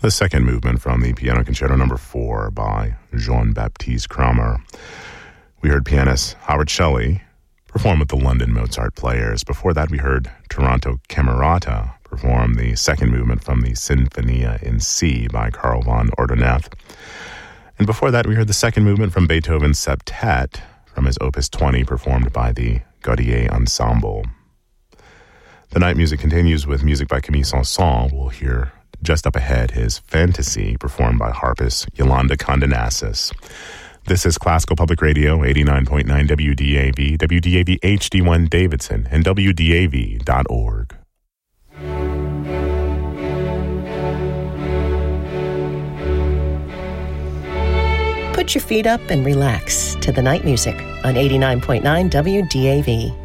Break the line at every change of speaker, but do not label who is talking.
the second movement from the Piano Concerto No. 4 by Jean-Baptiste Kramer. We heard pianist Howard Shelley perform with the London Mozart Players. Before that, we heard Toronto Camerata perform the second movement from the Sinfonia in C by Carl von Ordonez. And before that, we heard the second movement from Beethoven's Septet from his Opus 20, performed by the Gaudier Ensemble. The night music continues with music by Camille Saint-Saëns. We'll hear just up ahead his Fantasy, performed by harpist Yolanda Condenassis. This is Classical Public Radio, 89.9 WDAV, WDAV HD1 Davidson, and WDAV.org.
Put your feet up and relax to the night music on 89.9 WDAV.